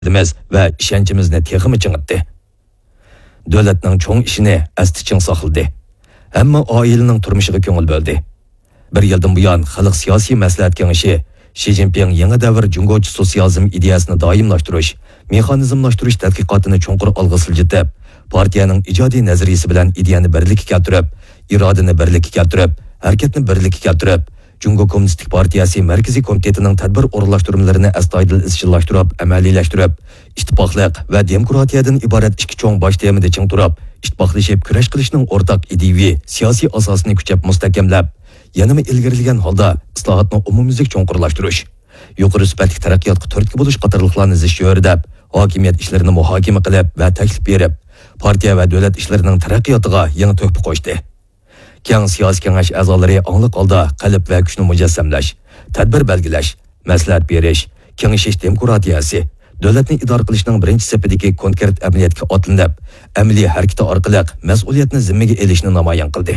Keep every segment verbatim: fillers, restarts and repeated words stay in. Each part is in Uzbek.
umidimiz va ishonchimizni texmi chingitdi. Davlatning cho'ng ishini asti ching saqladi. Hamma oilaning turmushiga ko'ngil bo'ldi. Bir yildan buyon xalq siyosiy maslahat kengashi Xi Jinping yangi davr Jungochi sotsializm ideyasini doimlashtirish, mexanizmlashtirish tadqiqotini cho'nqur olg'a siljitib, partiyaning ijodiy nazariyasi bilan ideyani birlikka keltirib, irodani birlikka keltirib, harakatni birlikka keltirib, Jungo Kommunistik Partiyasi Markaziy komitetining tadbir o'rinlashtirmalarini astoydil izchillashtirib, amaliylashtirib, ittifoqlik va demokratiyadan iborat ikki cho'ng bosh temada ching turib, ittifoqlashib kurash qilishning o'rtaq ideviy siyosiy asosini kuchab mustahkamlab, yanama ilgarilgan holda islohotni umumyuzlik cho'nqurlashtirish, yuqori sifatli taraqqiyotga turtki bo'lish qatorliqlarni zish yo'rdab, hokimiyat ishlarini muhokama qilib va taklif berib, partiya va davlat ishlarining taraqqiyotiga yangi to'hfa qo'shdi. Keng siyosiy kengash a'zolari angliq holda qalb va kuchni mujassamlash, tadbir belgilash, maslahat berish, kengashish demokratiyasi, davlatni idora qilishning birinchi safidagi konkret amaliyotga otlanib, amaliy harakati orqali mas'uliyatni zimmaga elishni namoyon qildi.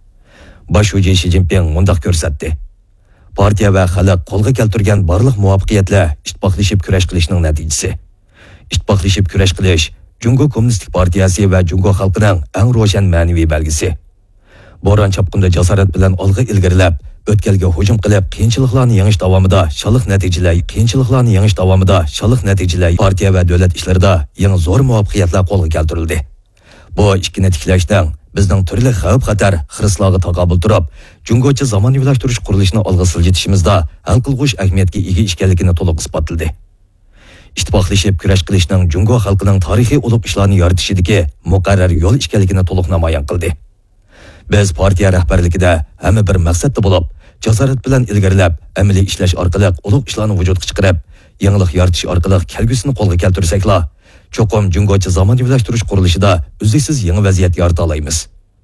Bosh vazir Xi Jinping mundaq ko'rsatdi. Partiya va xalq qo'lga keltirgan barliq muvaffaqiyatlar ittifoqlashib kurash qilishning natijasi. Ittifoqlashib kurash qilish Jungo Kommunistik Partiyasi va Jungo xalqining eng ro'shan ma'naviy belgisi. Bo'ron chapqunda jasorat bilan olg'a ilgarilab, o'tkalga hujum qilib, qiyinchiliklarni yengish davomida shalliq natijalar, qiyinchiliklarni yengish davomida shalliq natijalar partiya va davlat ishlarida yangi zo'r muvaffaqiyatlar qo'lga keltirildi. Bu ikki natijalashdan bizning turli xavf-xatar, xirislarga taqobil turib, Jungocha zamonaviylashtirish qurilishini olg'a siljitishimizda hal qilg'uch ahamiyatga ega ekanligini to'liq isbotladi. Ittifoqlashib kurash qilishning Jungo xalqining tarixiy ulug' ishlarni yoritishidagi muqarrar yo'l ekanligini to'liq namoyon qildi. Biz partiya rahbarligida hamma bir maqsadda bo'lib, jasorat bilan ilgarilab, amaliy ishlash orqali ulug' ishlarni vujudga chiqarib, yangilik yoritish orqali kelgusini qo'lga keltirsaklar, cho'qim Jungocha zamonaviylashtirish qurilishida uzluksiz yangi vaziyat yarata olamiz.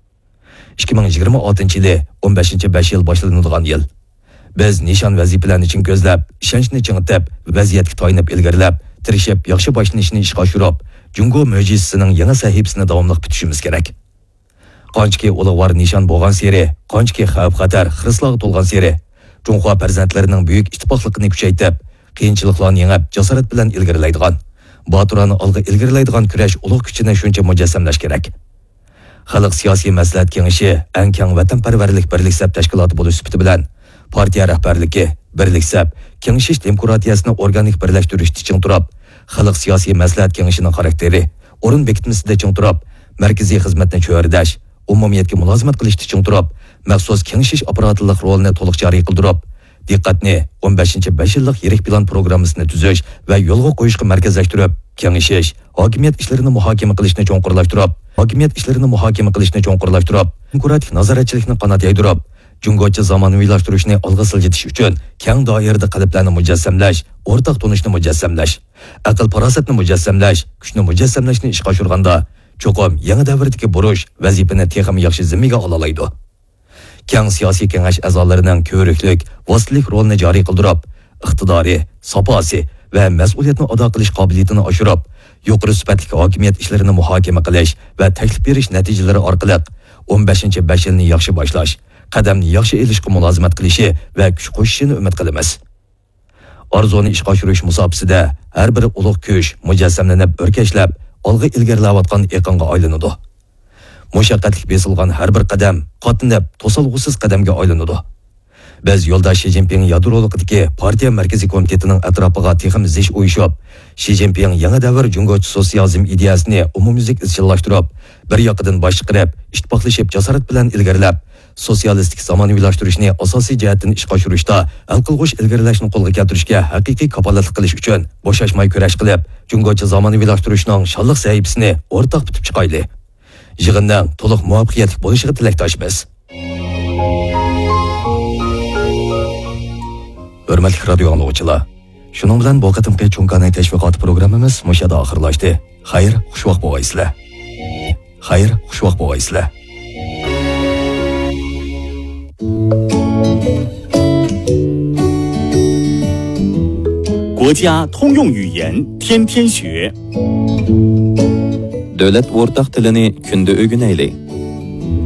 ikki ming yigirma oltinchi yili o'n beshinchi besh yil boshlanadigan yil. Biz nishon vazifalarni uchun ko'zlab, ishonchni chingitib, vaziyatga to'yinib ilgarilab, tirishib, yaxshi boshlanishni ishga oshirib, Jungo mo'jizasining yangi sahifasini davomli bitishimiz kerak. Qanchaki ulug'vor nishon bo'lgan seri, qanchaki xavf-xatar, xirislarga to'lgan seri, Jungo farzandlarining buyuk ittifoqligini kuchaytirib, qiyinchiliklarni yengib, jasorat bilan ilgarilaydigan, botirani olg'a ilgarilaydigan kurash ulug' kuchini shuncha mujassamlash kerak. Xalq siyosiy maslahat kengashi eng keng vatanparvarlik birlik sab tashkiloti bo'lish sifati bilan partiya rahbarligi birlik sab kengashish demokratiyasini organik birlashtirishda ching turib, xalq siyosiy maslahat kengashining xarakteri, o'rin bekitmasida ching turib, markaziy xizmatni cho'ridash, umumiyatga mulozimat qilishda ching turib, maxsus kengashish apparatilik rolini to'liq joriy qildirib, diqqatni o'n beshinchi besh yillik yirik plan programmasini tuzish va yo'lga qo'yishga markazlashtirib, kengashish, hokimiyat ishlarini muhokama qilishni cho'nqurlashtirib, hokimiyat ishlarini muhokama qilishni cho'nqurlashtirib, demokratik nazoratchilikni qanot yaydirib, Jungocha zamonaviylashtirishni olg'a siljitish uchun keng doirada qalblarni mujassamlash, o'rtaq tunishni mujassamlash, aql farosatni mujassamlash, kuchni mujassamlashni ishga oshirganda cho'qim yangi davrdagi burush vazifani texmi yaxshi zimmiga ola oladi. Keng siyosiy kengash a'zolarining ko'riklik, vositlik rolini joriy qildirib, iqtidori, saposi va mas'uliyatni ado qilish qobiliyatini oshirib, yuqori sifatli hokimiyat ishlarini muhokama qilish va taklif berish natijalari orqali o'n beshinchi besh yilni yaxshi boshlash, qadamni yaxshi elishga mulozimat qilishi va kuch qo'shishini umid qilamiz. Orzuni ishga oshirish musobaqasida har bir ulug' kuch mujassamlanib, o'rkashlab, olg'a ilgarilayotgan eqonga aylanadi. Mushaqqatlik besilgan har bir qadam qotinib, to'salg'usiz qadamga aylanadi. Biz yo'ldosh Xi Jinping yadroligidagi partiya markaziy komitetining atrofiga texim zish o'yishib, Xi Jinping yangi davr Jungochi sotsializm ideyasini umumyuzlik izchillashtirib, bir yoqdan bosh chiqarib, ittifoqlashib jasorat bilan ilgarilab, sotsialistik zamonaviylashtirishni asosiy jihatdan ishga oshirishda hal qilg'uch ilgarilashni qo'lga keltirishga haqiqiy kafolatlik qilish uchun bo'shashmay kurash qilib, Jungocha zamonaviylashtirishning shalliq sahifasini o'rtaq bitib chiqayli. Yig'indan to'liq muvaffaqiyatli bo'lishiga tilakdoshmiz. Hurmatli radio anglovchilar, shuning bilan bu qatimqi Chunkanay tashviqot programmamiz mushada oxirlashdi. Xayr, xushvaqt bo'laysizlar. Xayr, xushvaqt bo'laysizlar. 国家通用语言天天学 Davlat o'rtaq tilini kunda o'rganaylik.